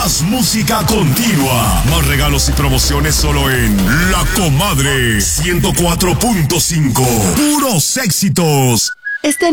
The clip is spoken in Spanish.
Más música continua. Más regalos y promociones solo en La Comadre 104.5. Puros éxitos.